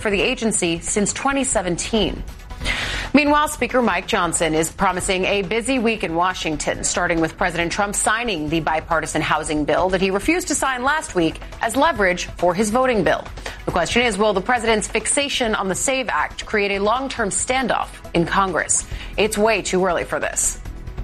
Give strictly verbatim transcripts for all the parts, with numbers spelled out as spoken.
for the agency since twenty seventeen. Meanwhile, Speaker Mike Johnson is promising a busy week in Washington, starting with President Trump signing the bipartisan housing bill that he refused to sign last week as leverage for his voting bill. The question is, will the president's fixation on the SAVE Act create a long-term standoff in Congress? It's way too early for this.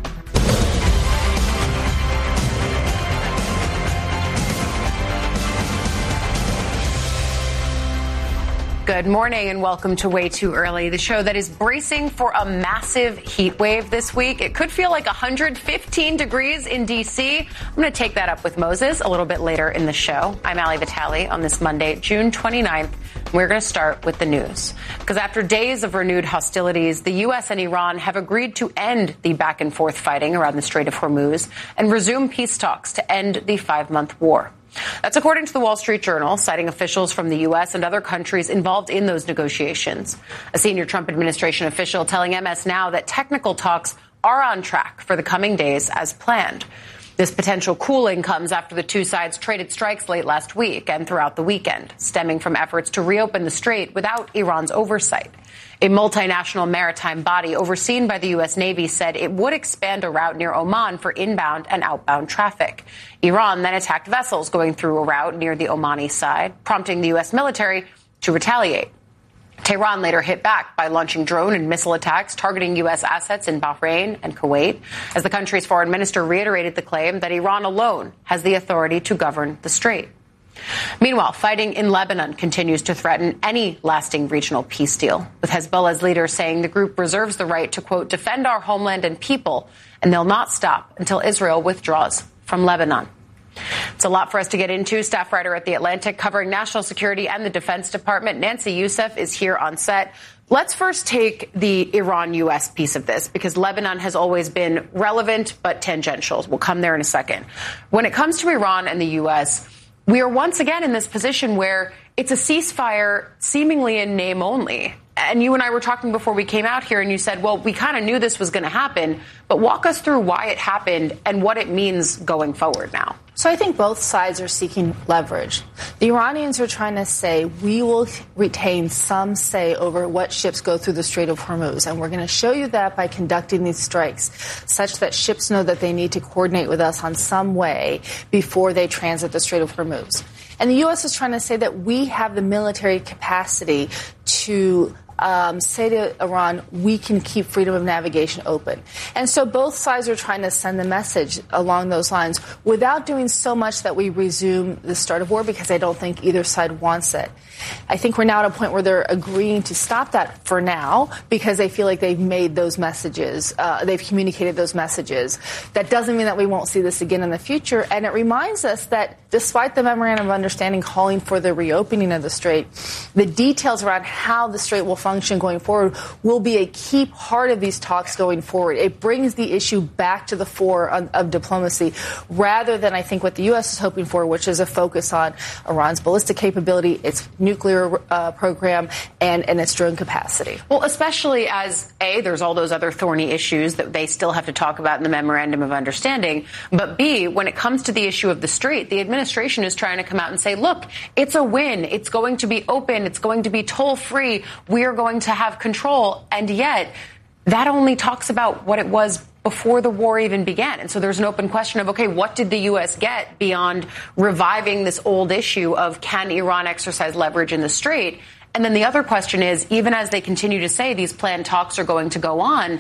Good morning and welcome to Way Too Early, the show that is bracing for a massive heat wave this week. It could feel like one hundred fifteen degrees in D C. I'm going to take that up with Moses a little bit later in the show. I'm Ali Vitale on this Monday, June twenty-ninth. We're going to start with the news, because after days of renewed hostilities, the U S and Iran have agreed to end the back and forth fighting around the Strait of Hormuz and resume peace talks to end the five-month war. That's according to the Wall Street Journal, citing officials from the U S and other countries involved in those negotiations. A senior Trump administration official telling M S Now that technical talks are on track for the coming days as planned. This potential cooling comes after the two sides traded strikes late last week and throughout the weekend, stemming from efforts to reopen the strait without Iran's oversight. A multinational maritime body overseen by the U S Navy said it would expand a route near Oman for inbound and outbound traffic. Iran then attacked vessels going through a route near the Omani side, prompting the U S military to retaliate. Tehran later hit back by launching drone and missile attacks targeting U S assets in Bahrain and Kuwait, as the country's foreign minister reiterated the claim that Iran alone has the authority to govern the strait. Meanwhile, fighting in Lebanon continues to threaten any lasting regional peace deal, with Hezbollah's leader saying the group reserves the right to, quote, defend our homeland and people, and they'll not stop until Israel withdraws from Lebanon. It's a lot for us to get into. Staff writer at The Atlantic covering national security and the Defense Department, Nancy Youssef, is here on set. Let's first take the Iran-U S piece of this, because Lebanon has always been relevant but tangential. We'll come there in a second. When it comes to Iran and the U S, we are once again in this position where it's a ceasefire seemingly in name only. And you and I were talking before we came out here, and you said, well, we kind of knew this was going to happen, but walk us through why it happened and what it means going forward now. So I think both sides are seeking leverage. The Iranians are trying to say we will retain some say over what ships go through the Strait of Hormuz, and we're going to show you that by conducting these strikes, such that ships know that they need to coordinate with us on some way before they transit the Strait of Hormuz. And the U S is trying to say that we have the military capacity to Um, say to Iran, we can keep freedom of navigation open. And so both sides are trying to send the message along those lines without doing so much that we resume the start of war, because I don't think either side wants it. I think we're now at a point where they're agreeing to stop that for now because they feel like they've made those messages, uh, they've communicated those messages. That doesn't mean that we won't see this again in the future. And it reminds us that despite the memorandum of understanding calling for the reopening of the strait, the details around how the strait will function going forward will be a key part of these talks going forward. It brings the issue back to the fore of, of diplomacy, rather than, I think, what the U S is hoping for, which is a focus on Iran's ballistic capability, its nuclear uh, program, and, and its drone capacity. Well, especially as, A, there's all those other thorny issues that they still have to talk about in the Memorandum of Understanding, but B, when it comes to the issue of the strait, the administration is trying to come out and say, look, it's a win. It's going to be open. It's going to be toll-free. We are going to have control. And yet, that only talks about what it was before the war even began. And so there's an open question of, OK, what did the U S get beyond reviving this old issue of can Iran exercise leverage in the strait? And then the other question is, even as they continue to say these planned talks are going to go on,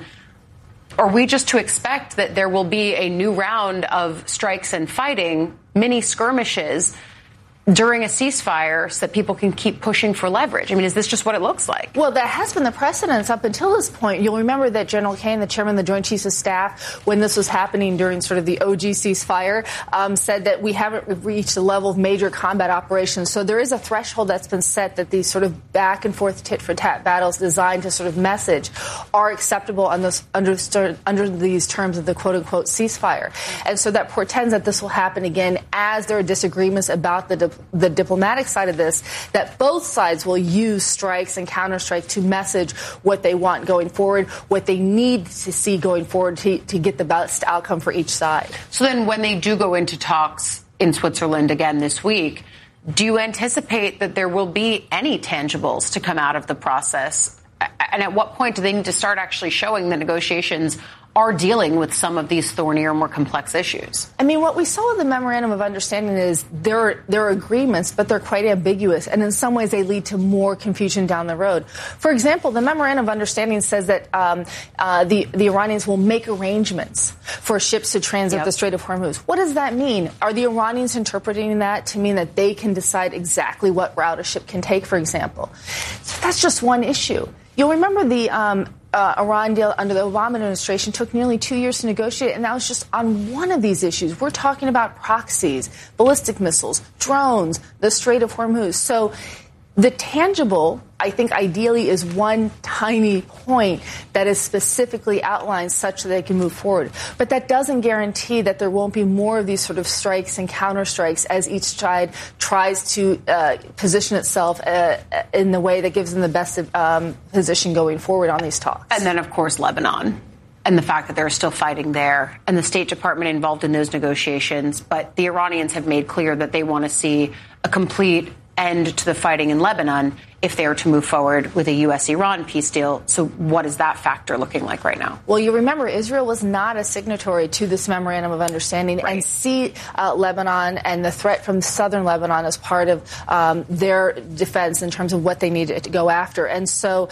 are we just to expect that there will be a new round of strikes and fighting, mini skirmishes, during a ceasefire so that people can keep pushing for leverage? I mean, is this just what it looks like? Well, that has been the precedence up until this point. You'll remember that General Kane, the chairman of the Joint Chiefs of Staff, when this was happening during sort of the O G ceasefire, um, said that we haven't reached the level of major combat operations. So there is a threshold that's been set that these sort of back and forth tit for tat battles designed to sort of message are acceptable on those, under, under these terms of the quote unquote ceasefire. And so that portends that this will happen again as there are disagreements about the the diplomatic side of this, that both sides will use strikes and counterstrikes to message what they want going forward, what they need to see going forward to, to get the best outcome for each side. So then when they do go into talks in Switzerland again this week, Do you anticipate that there will be any tangibles to come out of the process? And at what point do they need to start actually showing the negotiations are dealing with some of these thornier, more complex issues? I mean, what we saw with the Memorandum of Understanding is there are, there are agreements, but they're quite ambiguous. And in some ways, they lead to more confusion down the road. For example, the Memorandum of Understanding says that um, uh, the, the Iranians will make arrangements for ships to transit yep. the Strait of Hormuz. What does that mean? Are the Iranians interpreting that to mean that they can decide exactly what route a ship can take, for example? So that's just one issue. You'll remember the um, uh, Iran deal under the Obama administration took nearly two years to negotiate, and that was just on one of these issues. We're talking about proxies, ballistic missiles, drones, the Strait of Hormuz. So the tangible, I think, ideally is one tiny point that is specifically outlined such that they can move forward. But that doesn't guarantee that there won't be more of these sort of strikes and counterstrikes as each side tries to uh, position itself uh, in the way that gives them the best um, position going forward on these talks. And then, of course, Lebanon. And the fact that they're still fighting there, and the State Department involved in those negotiations. But the Iranians have made clear that they want to see a complete end to the fighting in Lebanon if they are to move forward with a U S Iran peace deal. So what is that factor looking like right now? Well, you remember Israel was not a signatory to this Memorandum of Understanding right. and see uh, Lebanon and the threat from southern Lebanon as part of um, their defense in terms of what they need to go after. And so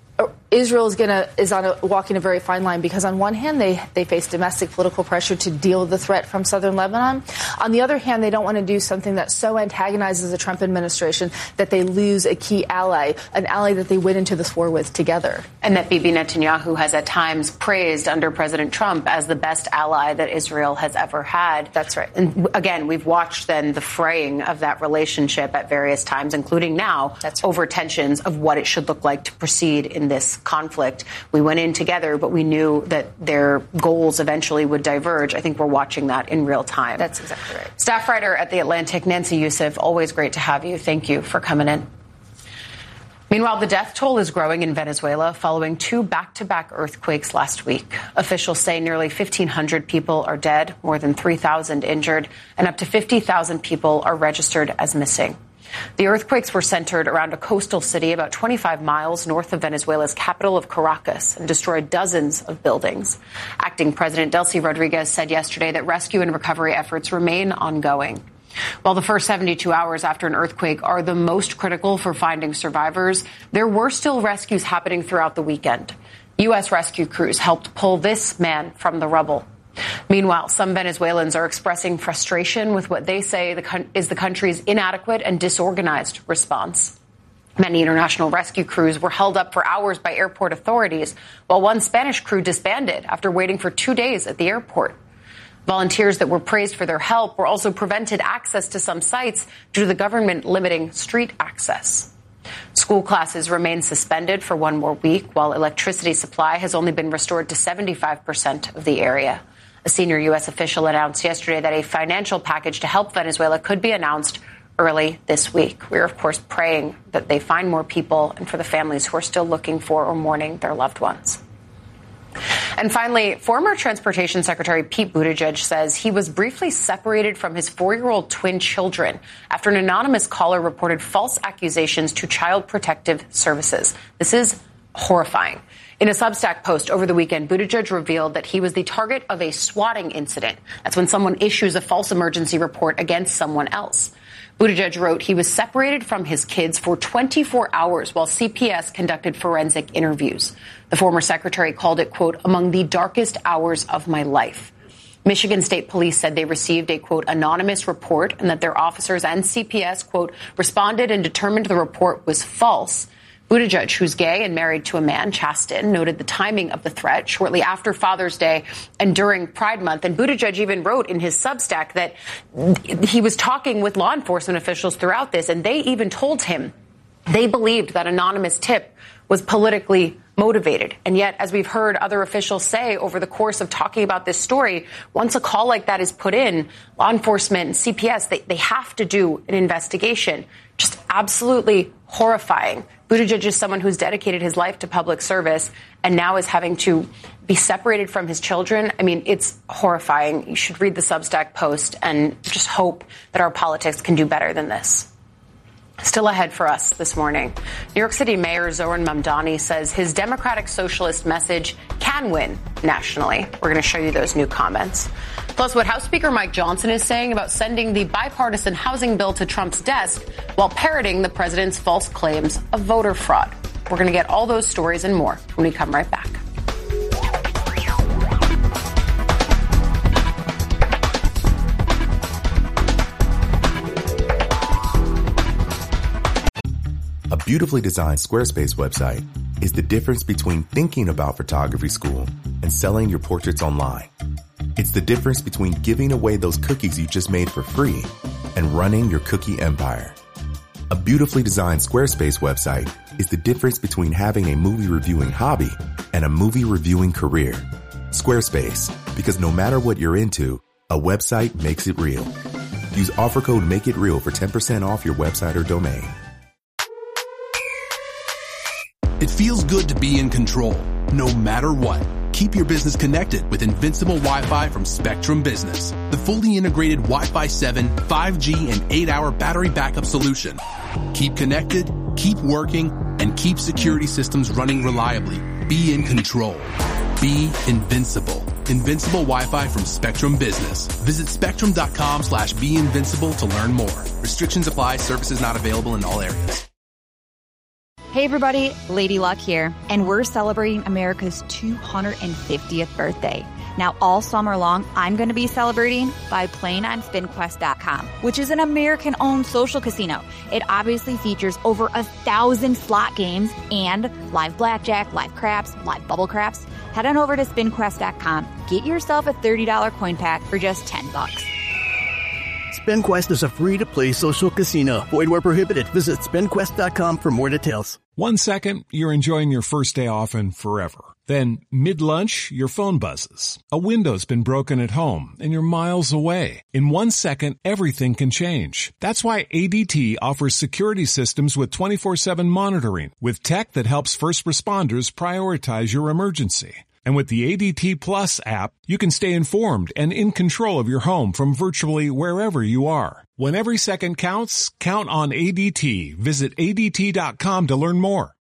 Israel is going to is on a, walking a very fine line because on one hand they they face domestic political pressure to deal with the threat from southern Lebanon. On the other hand, they don't want to do something that so antagonizes the Trump administration that they lose a key ally, an ally that they went into this war with together. And that Bibi Netanyahu has at times praised under President Trump as the best ally that Israel has ever had. That's right. And again, we've watched then the fraying of that relationship at various times, including now That's right. over tensions of what it should look like to proceed in this conflict. We went in together, but we knew that their goals eventually would diverge. I think we're watching that in real time. That's exactly right. Staff writer at The Atlantic, Nancy Youssef, always great to have you. Thank you for coming in. Meanwhile, the death toll is growing in Venezuela following two back-to-back earthquakes last week. Officials say nearly fifteen hundred people are dead, more than three thousand injured, and up to fifty thousand people are registered as missing. The earthquakes were centered around a coastal city about twenty-five miles north of Venezuela's capital of Caracas and destroyed dozens of buildings. Acting President Delcy Rodriguez said yesterday that rescue and recovery efforts remain ongoing. While the first seventy-two hours after an earthquake are the most critical for finding survivors, there were still rescues happening throughout the weekend. U S rescue crews helped pull this man from the rubble. Meanwhile, some Venezuelans are expressing frustration with what they say the, is the country's inadequate and disorganized response. Many international rescue crews were held up for hours by airport authorities, while one Spanish crew disbanded after waiting for two days at the airport. Volunteers that were praised for their help were also prevented access to some sites due to the government limiting street access. School classes remain suspended for one more week, while electricity supply has only been restored to seventy-five percent of the area. A senior U S official announced yesterday that a financial package to help Venezuela could be announced early this week. We're, of course, praying that they find more people and for the families who are still looking for or mourning their loved ones. And finally, former Transportation Secretary Pete Buttigieg says he was briefly separated from his four-year-old twin children after an anonymous caller reported false accusations to Child Protective Services. This is horrifying. In a Substack post over the weekend, Buttigieg revealed that he was the target of a swatting incident. That's when someone issues a false emergency report against someone else. Buttigieg wrote he was separated from his kids for twenty-four hours while C P S conducted forensic interviews. The former secretary called it, quote, among the darkest hours of my life. Michigan State Police said they received a, quote, anonymous report and that their officers and C P S, quote, responded and determined the report was false. Buttigieg, who's gay and married to a man, Chasten, noted the timing of the threat shortly after Father's Day and during Pride Month. And Buttigieg even wrote in his Substack that he was talking with law enforcement officials throughout this, and they even told him they believed that anonymous tip was politically motivated. And yet, as we've heard other officials say over the course of talking about this story, once a call like that is put in, law enforcement and C P S, they, they have to do an investigation. Just absolutely horrifying. Buttigieg is someone who's dedicated his life to public service and now is having to be separated from his children. I mean, it's horrifying. You should read the Substack post and just hope that our politics can do better than this. Still ahead for us this morning. New York City Mayor Zohran Mamdani says his democratic socialist message can win nationally. We're going to show you those new comments. Plus, what House Speaker Mike Johnson is saying about sending the bipartisan housing bill to Trump's desk while parroting the president's false claims of voter fraud. We're going to get all those stories and more when we come right back. A beautifully designed Squarespace website is the difference between thinking about photography school and selling your portraits online. It's the difference between giving away those cookies you just made for free and running your cookie empire. A beautifully designed Squarespace website is the difference between having a movie reviewing hobby and a movie reviewing career. Squarespace, because no matter what you're into, a website makes it real. Use offer code MAKEITREAL for ten percent off your website or domain. It feels good to be in control, no matter what. Keep your business connected with Invincible Wi-Fi from Spectrum Business, the fully integrated Wi-Fi seven, five G, and eight hour battery backup solution. Keep connected, keep working, and keep security systems running reliably. Be in control. Be invincible. Invincible Wi-Fi from Spectrum Business. Visit spectrum.com slash be invincible to learn more. Restrictions apply. Services not available in all areas. Hey everybody, Lady Luck here, and we're celebrating America's two hundred fiftieth birthday. Now all summer long, I'm going to be celebrating by playing on spin quest dot com, which is an American-owned social casino. It obviously features over a thousand slot games and live blackjack, live craps, live bubble craps. Head on over to spin quest dot com, get yourself a thirty dollars coin pack for just ten bucks. SpinQuest is a free-to-play social casino. Void where prohibited. Visit spin quest dot com for more details. One second, you're enjoying your first day off and forever. Then, mid-lunch, your phone buzzes. A window's been broken at home, and you're miles away. In one second, everything can change. That's why A D T offers security systems with twenty-four seven monitoring, with tech that helps first responders prioritize your emergency. And with the A D T Plus app, you can stay informed and in control of your home from virtually wherever you are. When every second counts, count on A D T. Visit A D T dot com to learn more.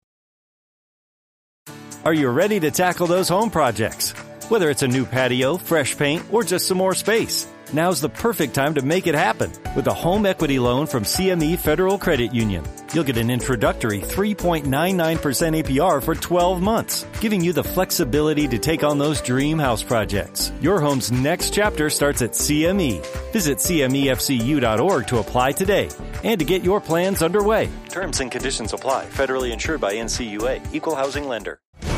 Are you ready to tackle those home projects? Whether it's a new patio, fresh paint, or just some more space, now's the perfect time to make it happen with a home equity loan from C M E Federal Credit Union. You'll get an introductory three point nine nine percent A P R for twelve months, giving you the flexibility to take on those dream house projects. Your home's next chapter starts at C M E. Visit C M E F C U dot org to apply today and to get your plans underway. Terms and conditions apply. Federally insured by N C U A. Equal housing lender.